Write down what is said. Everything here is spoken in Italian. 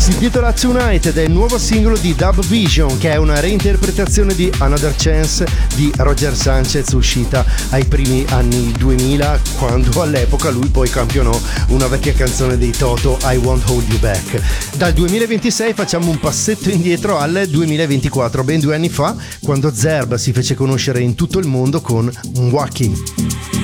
Si intitola Tonight ed è il nuovo singolo di Dub Vision, che è una reinterpretazione di Another Chance di Roger Sanchez, uscita ai primi anni 2000, quando all'epoca lui poi campionò una vecchia canzone dei Toto, I Won't Hold You Back. Dal 2026 facciamo un passetto indietro al 2024, ben 2 anni fa, quando Zerb si fece conoscere in tutto il mondo con Mwaki.